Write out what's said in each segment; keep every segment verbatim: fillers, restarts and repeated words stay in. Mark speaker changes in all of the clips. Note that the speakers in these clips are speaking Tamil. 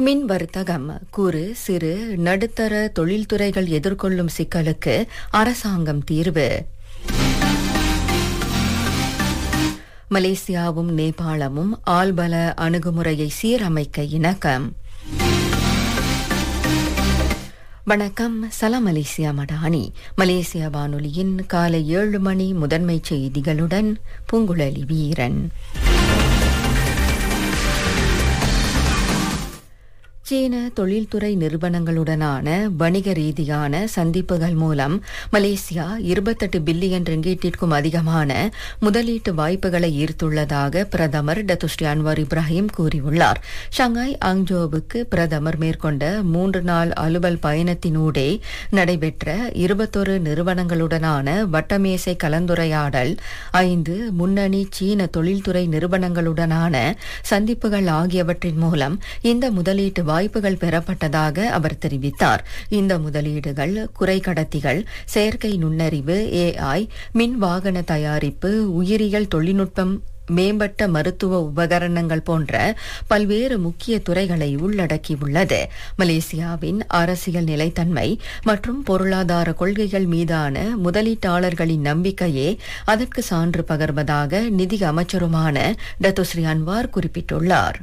Speaker 1: மின் வர்த்தகம், குறு சிறு நடுத்தர தொழில்துறைகள் எதிர்கொள்ளும் சிக்கலுக்கு அரசாங்கம் தீர்வு. மலேசியாவும் நேபாளமும் ஆள்பல அணுகுமுறையை சீரமைக்க இணக்கம். வணக்கம். சலாம் மலேசியா மடானி. மலேசியா வானொலியின் காலை ஏழு மணி முதன்மை செய்திகளுடன் பூங்குழலி வீரன். சீன தொழில்துறை நிறுவனங்களுடனான வணிக ரீதியான சந்திப்புகள் மூலம் மலேசியா இருபத்தெட்டு பில்லியன் ரிங்கீட்டிற்கும் அதிகமான முதலீட்டு வாய்ப்புகளை ஈர்த்துள்ளதாக பிரதமர் டத்துஸ்ரீ அன்வார் இப்ராஹிம் கூறியுள்ளார். ஷங்காய் ஆங்ஜோவுக்கு பிரதமர் மேற்கொண்ட மூன்று நாள் அலுவல் பயணத்தினூடே நடைபெற்ற இருபத்தொரு நிறுவனங்களுடனான வட்டமேசை கலந்துரையாடல், ஐந்து முன்னணி சீன தொழில்துறை நிறுவனங்களுடனான சந்திப்புகள் ஆகியவற்றின் மூலம் இந்த முதலீட்டு வாய்ப்புகள் பெறப்பட்டதாக அவர் தெரிவித்தார். இந்த முதலீடுகள் குறைக்கடத்திகள், செயற்கை நுண்ணறிவு, ஏஐ, மின் வாகன தயாரிப்பு, உயிரியல் தொழில்நுட்பம், மேம்பட்ட மருத்துவ உபகரணங்கள் போன்ற பல்வேறு முக்கிய துறைகளை உள்ளடக்கியுள்ளது. மலேசியாவின் அரசியல் நிலைத்தன்மை மற்றும் பொருளாதார கொள்கைகள் மீதான முதலீட்டாளர்களின் நம்பிக்கையே அதற்கு சான்று பகர்வதாக நிதி அமைச்சருமான டத்துஸ்ரீ அன்வார் குறிப்பிட்டுள்ளார்.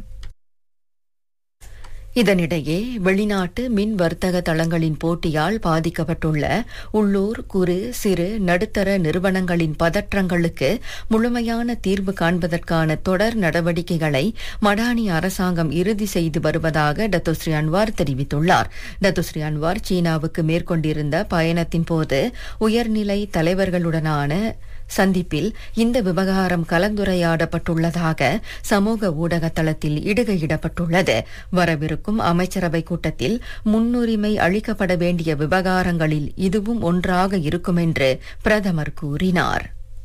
Speaker 1: இதனிடையே வெளிநாட்டு மின் வர்த்தக தளங்களின் போட்டியால் பாதிக்கப்பட்டுள்ள உள்ளூர் குறு சிறு நடுத்தர நிறுவனங்களின் பதற்றங்களுக்கு முழுமையான தீர்வு காண்பதற்கான தொடர் நடவடிக்கைகளை மடானி அரசாங்கம் இறுதி செய்து வருவதாக டத்துஸ்ரீ அன்வார் தெரிவித்துள்ளார். டத்துஸ்ரீ அன்வார் சீனாவுக்கு மேற்கொண்டிருந்த பயணத்தின் போது உயர்நிலை தலைவர்களுடனான சந்திப்பில் இந்த விவகாரம் கலந்துரையாடப்பட்டுள்ளதாக சமூக ஊடக தளத்தில் இடுகையிடப்பட்டுள்ளது. வரவிருக்கும் அமைச்சரவை கூட்டத்தில் முன்னுரிமை அளிக்கப்பட வேண்டிய விவகாரங்களில் இதுவும் ஒன்றாக இருக்கும் என்று பிரதமர் கூறினார்.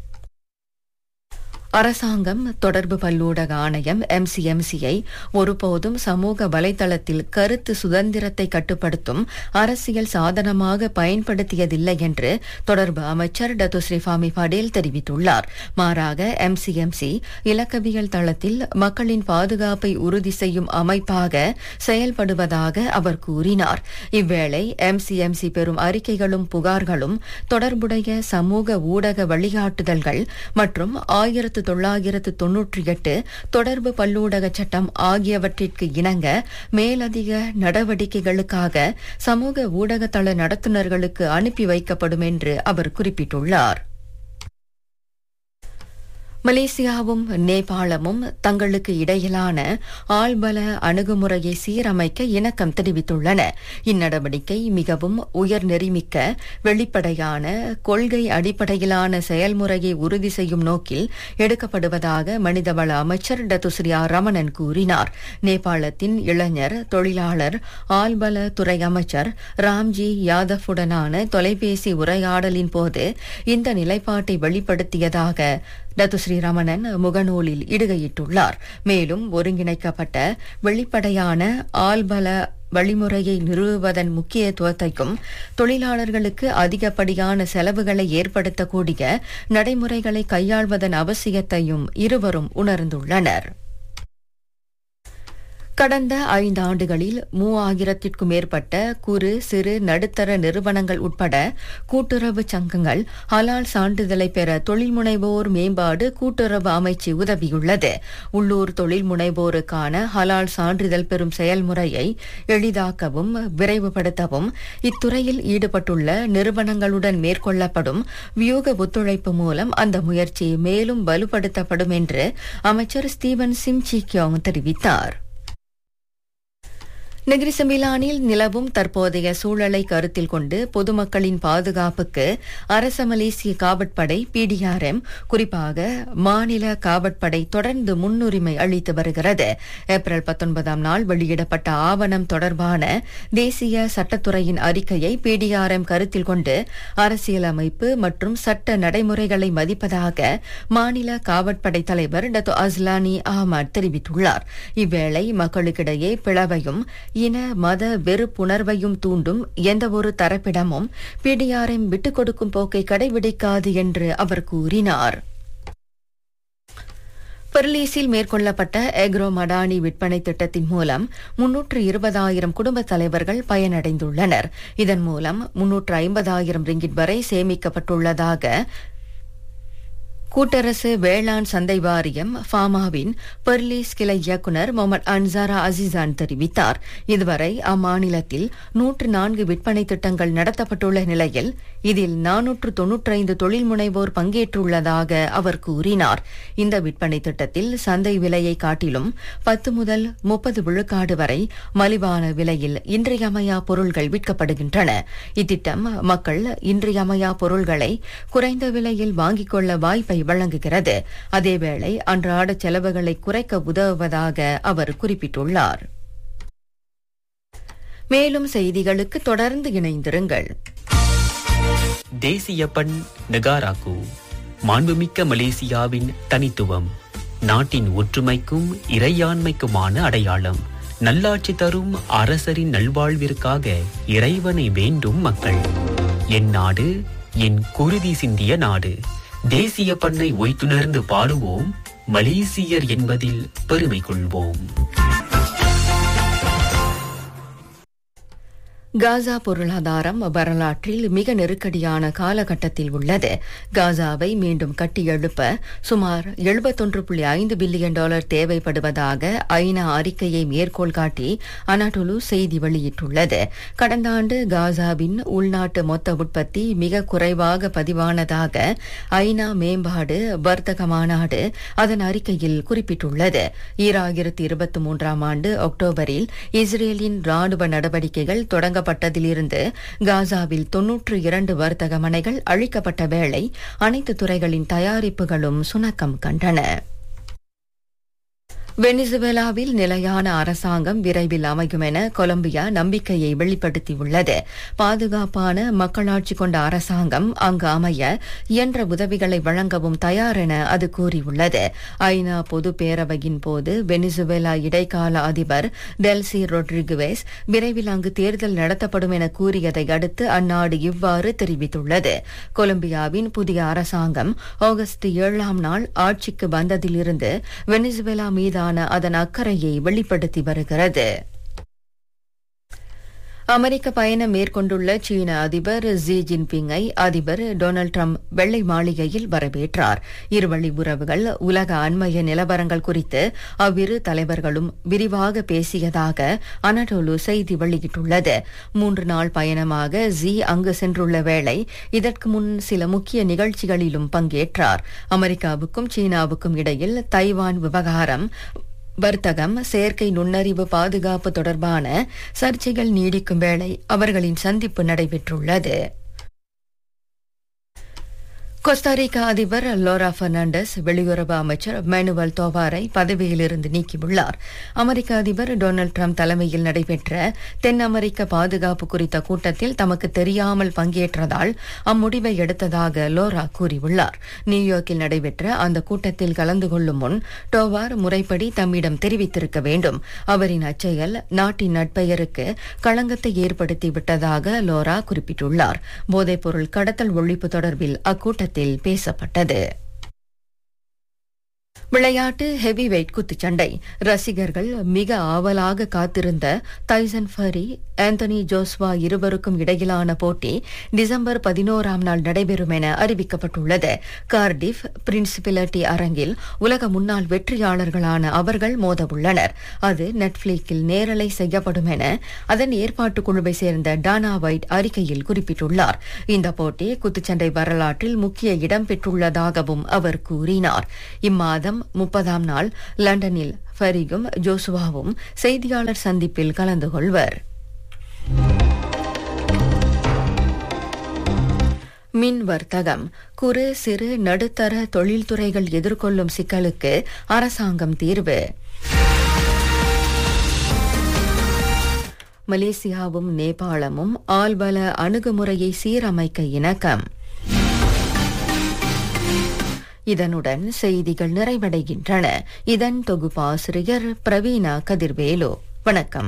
Speaker 1: அரசாங்கம் தொடர்பு பல்லூடக ஆணையம் எம்சிஎம்சியை ஒருபோதும் சமூக வலைதளத்தில் கருத்து சுதந்திரத்தை கட்டுப்படுத்தும் அரசியல் சாதனமாக பயன்படுத்தியதில்லை என்று தொடர்பு அமைச்சர் டத்துஸ்ரீ ஃபாமி படேல் தெரிவித்துள்ளார். மாறாக எம்சிஎம்சி இலக்கவியல் தளத்தில் மக்களின் பாதுகாப்பை உறுதி செய்யும் அமைப்பாக செயல்படுவதாக அவர் கூறினார். இவ்வேளை எம்சிஎம்சி பெறும் அறிக்கைகளும் புகார்களும் தொடர்புடைய சமூக ஊடக வழிகாட்டுதல்கள் மற்றும் ஆயிரத்து தொள்ளாயிரத்து தொன்னூற்றி எட்டு தொடர்பு பல்லூடக சட்டம் ஆகியவற்றிற்கு இணங்க மேலதிக நடவடிக்கைகளுக்காக சமூக ஊடகத்தள நடத்துனர்களுக்கு அனுப்பி வைக்கப்படும் என்று அவர் குறிப்பிட்டுள்ளார். மலேசியாவும் நேபாளமும் தங்களுக்கு இடையிலான ஆள்பல அணுகுமுறையை சீரமைக்க இணக்கம் தெரிவித்துள்ளன. இந்நடவடிக்கை மிகவும் உயர்நெறிமிக்க, வெளிப்படையான, கொள்கை அடிப்படையிலான செயல்முறையை உறுதி செய்யும் நோக்கில் எடுக்கப்படுவதாக மனிதவள அமைச்சர் டத்துஸ்ரீ ரமணன் கூறினார். நேபாளத்தின் இளைஞர் தொழிலாளர் ஆள்பல துறை அமைச்சர் ராம்ஜி யாதவுடனான தொலைபேசி உரையாடலின் போது இந்த நிலைப்பாட்டை வெளிப்படுத்தியதாக டத்துஸ்ரீ ரமணன் முகநூலில் இடுகையிட்டுள்ளார். மேலும் ஒருங்கிணைக்கப்பட்ட வெளிப்படையான ஆள்பல வழிமுறையை நிறுவுவதன் முக்கியத்துவத்தையும் தொழிலாளர்களுக்கு அதிகப்படியான செலவுகளை ஏற்படுத்தக்கூடிய நடைமுறைகளை கையாள்வதன் அவசியத்தையும் இருவரும் உணர்ந்துள்ளனர். கடந்த ஐந்து ஆண்டுகளில் மூவாயிரத்திற்கும் மேற்பட்ட குறு சிறு நடுத்தர நிறுவனங்கள் உட்பட கூட்டுறவு சங்கங்கள் ஹலால் சான்றிதழை பெற தொழில் முனைவோர் மேம்பாடு கூட்டுறவு அமைச்சு உதவியுள்ளது. உள்ளூர் தொழில் முனைவோருக்கான ஹலால் சான்றிதழ் பெறும் செயல்முறையை எளிதாக்கவும் விரைவுபடுத்தவும் இத்துறையில் ஈடுபட்டுள்ள நிறுவனங்களுடன் மேற்கொள்ளப்படும் வியூக ஒத்துழைப்பு மூலம் அந்த முயற்சி மேலும் வலுப்படுத்தப்படும் என்று அமைச்சர் ஸ்டீவன் சிம் சீக்கியோங் தெரிவித்தார். நெகிரி செம்பிலானில் நிலவும் தற்போதைய சூழலை கருத்தில் கொண்டு பொதுமக்களின் பாதுகாப்புக்கு அரச மலேசிய காவற்படை பிடிஆர்எம், குறிப்பாக மாநில காவற்படை தொடர்ந்து முன்னுரிமை அளித்து வருகிறது. ஏப்ரல் பத்தொன்பதாம் நாள் வெளியிடப்பட்ட ஆவணம் தொடர்பான தேசிய சட்டத்துறையின் அறிக்கையை பிடிஆர்எம் கருத்தில் கொண்டு அரசியலமைப்பு மற்றும் சட்ட நடைமுறைகளை மதிப்பதாக மாநில காவற்படை தலைவர் டத்து அஸ்லானி அஹ்மத் தெரிவித்துள்ளார். இவ்வேளை மக்களுக்கிடையே பிளவையும் இன மத வெறுப்புணர்வையும் தூண்டும் எந்தவொரு தரப்பிடமும் பிடிஆர்எம் விட்டுக் கொடுக்கும் போக்கை கடைபிடிக்காது என்று அவர் கூறினார். பெர்லிஸில் மேற்கொள்ளப்பட்ட எக்ரோ மடானி விற்பனை திட்டத்தின் மூலம் முன்னூற்று இருபதாயிரம் குடும்ப தலைவர்கள் பயனடைந்துள்ளனர். இதன் மூலம் முன்னூற்று ஐம்பதாயிரம் ரிங்கிட் வரை சேமிக்கப்பட்டுள்ளதாக கூட்டரசு வேளாண் சந்தை வாரியம் ஃபாமாவின் பெர்லிஸ் கிளை இயக்குநர் முகமது அன்சாரா அசிசான் தெரிவித்தார். இதுவரை அம்மாநிலத்தில் நூற்று நான்கு விற்பனை திட்டங்கள் நடத்தப்பட்டுள்ள நிலையில் இதில் நானூற்று தொன்னூற்றைந்து தொழில் முனைவோர் பங்கேற்றுள்ளதாக அவர் கூறினார். இந்த விற்பனை திட்டத்தில் சந்தை விலையை காட்டிலும் பத்து முதல் முப்பது விழுக்காடு வரை மலிவான விலையில் இன்றியமையா பொருள்கள் விற்கப்படுகின்றன. இத்திட்டம் மக்கள் இன்றியமையா பொருள்களை குறைந்த விலையில் வாங்கிக் கொள்ள வாய்ப்பை வழங்குகிறது. அதேவேளை அன்றாட செலவுகளை குறைக்க உதவுவதாக அவர் குறிப்பிட்டுள்ளார். மேலும் செய்திகளுக்கு தொடர்ந்து இணைந்திருங்கள்.
Speaker 2: தேசிய பண் நெகாராகு, மாண்புமிக்க மலேசியாவின் தனித்துவம், நாட்டின் ஒற்றுமைக்கும் இறையாண்மைக்குமான அடையாளம். நல்லாட்சி தரும் அரசரின் நல்வாழ்விற்காக இறைவனை வேண்டும் மக்கள். என் நாடு என் குருதி சிந்திய நாடு. தேசிய பண்ணை ஒய்த்துணர்ந்து பாடுவோம், மலேசியர் என்பதில் பெருமை கொள்வோம்.
Speaker 1: காசா பொருளாதாரம் வரலாற்றில் மிக நெருக்கடியான காலகட்டத்தில் உள்ளது. காசாவை மீண்டும் கட்டியெழுப்ப சுமார் எழுபத்தொன்று புள்ளி ஐந்து பில்லியன் டாலர் தேவைப்படுவதாக ஐநா அறிக்கையை மேற்கோள் காட்டி அனாடோலு செய்தி வெளியிட்டுள்ளது. கடந்த ஆண்டு காசாவின் உள்நாட்டு மொத்த உற்பத்தி மிக குறைவாக பதிவானதாக ஐநா மேம்பாடு வர்த்தக மாநாடு அதன் அறிக்கையில் குறிப்பிட்டுள்ளது. ஈராயிரத்தி இருபத்தி மூன்றாம் ஆண்டு அக்டோபரில் இஸ்ரேலின் ராணுவ நடவடிக்கைகள் தொடங்க பட்டதிலிருந்து காசாவில் தொன்னூற்று இரண்டு வர்த்தக மனைகள் அழிக்கப்பட்ட வேளை அனைத்து துறைகளின் தயாரிப்புகளும் சுணக்கம் கண்டன. வெனிசுவேலாவில் நிலையான அரசாங்கம் விரைவில் அமையும் என கொலம்பியா நம்பிக்கையை வெளிப்படுத்தியுள்ளது. பாதுகாப்பான மக்களாட்சி கொண்ட அரசாங்கம் அங்கு அமைய இயன்ற உதவிகளை வழங்கவும் தயார் என அது கூறியுள்ளது. ஐநா பொது பேரவையின் போது வெனிசுவேலா இடைக்கால அதிபர் டெல்சி ரொட்ரிகுவேஸ் விரைவில் அங்கு தேர்தல் நடத்தப்படும் என கூறியதை அடுத்து அந்நாடு இவ்வாறு தெரிவித்துள்ளது. கொலம்பியாவின் புதிய அரசாங்கம் ஆகஸ்ட் ஏழாம் நாள் ஆட்சிக்கு வந்ததிலிருந்து வெனிசுவேலா மீது அதன் அக்கறையை வெளிப்படுத்தி வருகிறது. அமெரிக்க பயணம் மேற்கொண்டுள்ள சீன அதிபர் ஜி ஜின்பிங்கை அதிபர் டொனால்டு டிரம்ப் வெள்ளை மாளிகையில் வரவேற்றார். இருவழி உறவுகள், உலக அண்மைய நிலவரங்கள் குறித்து அவ்விரு தலைவர்களும் விரிவாக பேசியதாக அனடோலு செய்தி வெளியிட்டுள்ளது. மூன்று நாள் பயணமாக ஜி அங்கு சென்றுள்ள வேளை இதற்கு முன் சில முக்கிய நிகழ்ச்சிகளிலும் பங்கேற்றார். அமெரிக்காவுக்கும் சீனாவுக்கும் இடையில் தைவான் விவகாரம், வர்த்தகம், செயற்கை நுண்ணறிவு பாதுகாப்பு தொடர்பான சர்ச்சைகள் நீடிக்கும் வேளை அவர்களின் சந்திப்பு நடைபெற்றுள்ளது. கோஸ்டாரிக்கா அதிபர் லோரா பெர்னாண்டஸ் வெளியுறவு அமைச்சர் மேனுவல் தோவாரை பதவியிலிருந்து நீக்கியுள்ளார். அமெரிக்க அதிபர் டொனால்டு டிரம்ப் தலைமையில் நடைபெற்ற தென் அமெரிக்க பாதுகாப்பு குறித்த கூட்டத்தில் தமக்கு தெரியாமல் பங்கேற்றதால் அம்முடிவை எடுத்ததாக லோரா கூறியுள்ளார். நியூயார்க்கில் நடைபெற்ற அந்த கூட்டத்தில் கலந்து கொள்ளும் முன் டோவார் முறைப்படி தம்மிடம் தெரிவித்திருக்க வேண்டும். அவரின் அச்செயல் நாட்டின் நட்பெயருக்கு களங்கத்தை ஏற்படுத்திவிட்டதாக லோரா குறிப்பிட்டுள்ளார். போதைப்பொருள் கடத்தல் ஒழிப்பு தொடர்பில் அக்கூட்டத்தில் பேசப்பட்டது. விளையாட்டு ஹெவி வெயிட் குத்துச்சண்டை. ரசிகர்கள் மிக ஆவலாக காத்திருந்த டைசன் ஃபரி, ஆந்தனி ஜோஸ்வா இருவருக்கும் இடையிலான போட்டி டிசம்பர் பதினோராம் நாள் நடைபெறும் என அறிவிக்கப்பட்டுள்ளது. கார்டிஃப் பிரின்சிபிலிட்டி அரங்கில் உலக முன்னாள் வெற்றியாளர்களான அவர்கள் மோதவுள்ளனர். அது நெட்ஃபிளிக்ஸில் நேரலை செய்யப்படும் என அதன் ஏற்பாட்டுக் குழுவை சேர்ந்த டானா வைட் அறிக்கையில் குறிப்பிட்டுள்ளார். இந்த போட்டி குத்துச்சண்டை வரலாற்றில் முக்கிய இடம் பெற்றுள்ளதாகவும் அவர் கூறினார். இம்மாதம் முப்பதாம் நாள் லண்டனில் ஃபரிகும் ஜோசுவாவும் செய்தியாளர் சந்திப்பில் கலந்து கொள்வர். மின் வர்த்தகம். குறு சிறு நடுத்தர தொழில்துறைகள் எதிர்கொள்ளும் சிக்கலுக்கு அரசாங்கம் தீர்வு. மலேசியாவும் நேபாளமும் ஆள்பல அணுகுமுறையை சீரமைக்க இணக்கம். இதனுடன் செய்திகள் நிறைவடைகின்றன. இதன் தொகுப்பாசிரியர் பிரவீணா கதிர்வேலு. வணக்கம்.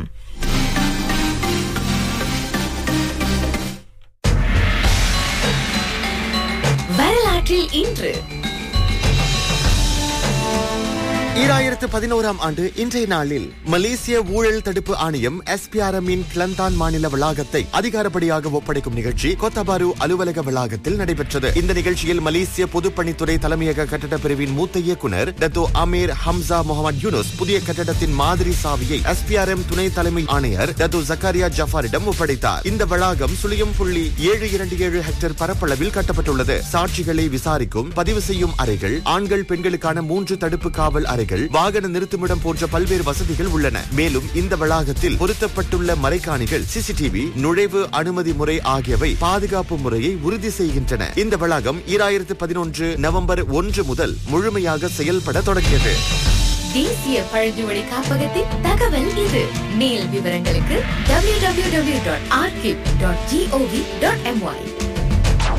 Speaker 3: வரலாற்றில் இன்று ஈராயிரத்து பதினோராம் ஆண்டு இன்றைய நாளில் மலேசிய ஊழல் தடுப்பு ஆணையம் எஸ்பிஆர்எம் இன் கிளந்தான் மாநில வளாகத்தை அதிகாரப்படியாக ஒப்படைக்கும் நிகழ்ச்சி கோத்தாபாரு அலுவலக வளாகத்தில் நடைபெற்றது. இந்த நிகழ்ச்சியில் மலேசிய பொதுப்பணித்துறை தலைமையக கட்டட பிரிவின் மூத்த இயக்குனர் டத்தோ அமீர் ஹம்சா முகமது யூனுஸ் புதிய கட்டடத்தின் மாதிரி சாவியை எஸ்பிஆர்எம் துணை தலைமை ஆணையர் டத்தோ ஜக்காரியா ஜஃபாரிடம் ஒப்படைத்தார். இந்த வளாகம் சுழியம் புள்ளி ஏழு இரண்டு ஏழு ஹெக்டேர் பரப்பளவில் கட்டப்பட்டுள்ளது. சாட்சிகளை விசாரிக்கும் பதிவு செய்யும் அறைகள், ஆண்கள் பெண்களுக்கான மூன்று தடுப்பு காவல் அறைகள், வாகன நிறுத்துமிடம் போன்ற பல்வேறு வசதிகள் உள்ளன. மேலும் இந்த வளாகத்தில் பொருத்தப்பட்டுள்ள மறைக்காணிகள், சிசிடிவி, நுழைவு அனுமதி முறை ஆகியவை பாதுகாப்பு முறையை உறுதி செய்கின்றன. இந்த வளாகம் ஈராயிரத்து பதினொன்று நவம்பர் ஒன்று முதல் முழுமையாக செயல்பட தொடங்கியது.
Speaker 4: தேசிய பழங்குடி காப்பகத்தின் தகவல் இது. மேல் விவரங்களுக்கு W W W dot ஆர்கிப் dot gov dot MY.